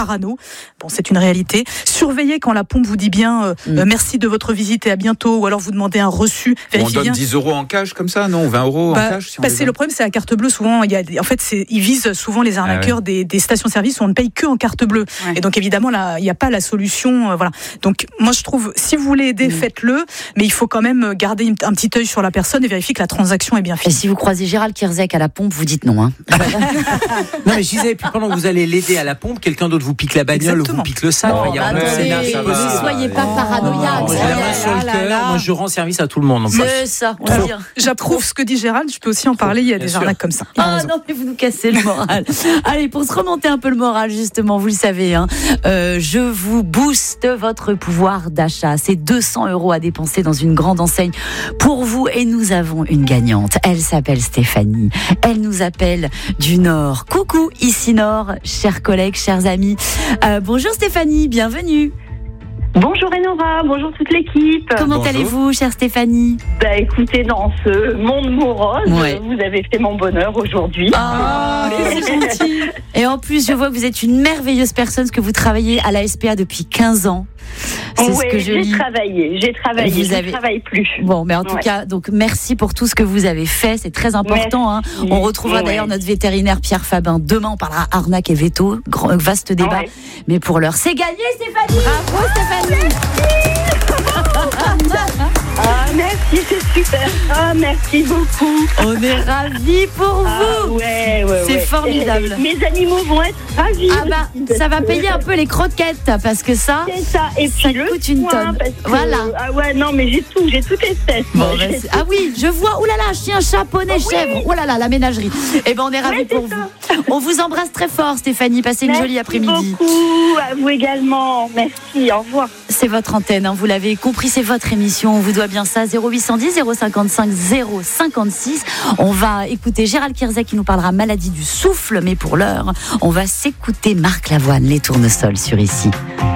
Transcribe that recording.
parano. Bon, c'est une réalité. Surveillez quand la pompe vous dit bien merci de votre visite et à bientôt, ou alors vous demandez un reçu. On donne 10 € en cash comme ça, non, 20 € en cash si c'est le problème, c'est la carte bleue. Souvent, ils visent souvent les arnaqueurs des stations-service où on ne paye que en carte bleue. Ouais. Et donc évidemment, là, il n'y a pas la solution. Voilà. Donc moi, je trouve, si vous voulez aider, faites-le, mais il faut quand même garder un petit œil sur la personne et vérifier que la transaction est bien faite. Et si vous croisez Gérald Kierzek à la pompe, vous dites non. Hein. Non, mais je disais, puis pendant que vous allez l'aider à la pompe, quelqu'un d'autre vous pique la bagnole ou vous pique le sac. Ne soyez pas paranoïaque. Moi, je rends service à tout le monde. C'est ça. J'approuve ce que dit Gérald. Je peux aussi en parler. Il y a des arnaques comme ça. Ah non, mais vous nous cassez le moral. Allez, pour se remonter un peu le moral, justement, vous le savez, je vous booste votre pouvoir d'achat. C'est 200 € à dépenser dans une grande enseigne pour vous, et nous avons une gagnante. Elle s'appelle Stéphanie. Elle nous appelle du Nord. Coucou, ici Nord, chers collègues, chers amis. Bonjour Stéphanie, bienvenue. Bonjour Enora, bonjour toute l'équipe. Comment allez-vous, chère Stéphanie ? Écoutez, dans ce monde morose, vous avez fait mon bonheur aujourd'hui. C'est gentil. Et en plus, je vois que vous êtes une merveilleuse personne, que vous travaillez à la SPA depuis 15 ans. C'est ce que je lis. J'ai travaillé, je ne travaille plus. Bon, mais en tout cas, donc merci pour tout ce que vous avez fait, c'est très important. On retrouvera d'ailleurs notre vétérinaire Pierre Fabin demain, on parlera arnaque et veto, vaste débat. Mais pour l'heure, c'est gagné Stéphanie. Bravo Stéphanie. Merci, c'est super. Merci beaucoup. On est ravis pour vous. C'est formidable. Mes animaux vont être ravis. Ça va payer un peu les croquettes, parce que ça, c'est ça. Et puis ça coûte une tonne. Voilà. Non, mais j'ai toutes espèces. Oui, je vois. Ouh là là, chien, chat, poney, chèvre. Oh là là, la ménagerie. Eh ben, on est ravis pour vous. On vous embrasse très fort, Stéphanie. Passez une jolie après-midi. Merci beaucoup. À vous également. Merci. Au revoir. C'est votre antenne, vous l'avez compris, c'est votre émission. On vous doit bien ça. 0810 055 056. On va écouter Gérald Kierzek qui nous parlera maladie du souffle, mais pour l'heure, on va s'écouter Marc Lavoine, les tournesols sur Ici.